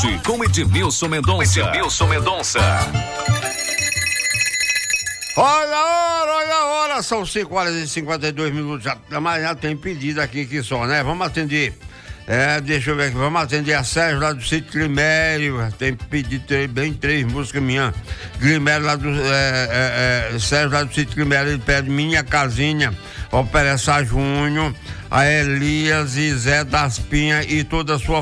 hoje com Edmilson Mendonça. Olha a hora, são 5 horas e 52 minutos da manhã, tem pedido aqui que só, né? Vamos atender. Deixa eu ver aqui, vamos atender a Sérgio lá do Sítio Grimério, tem pedido bem 3 músicas minhas. Grimério lá do, Sérgio lá do Sítio Grimério, ele pede Minha Casinha, Operessa Júnior, a Elias e Zé das Pinhas e toda a sua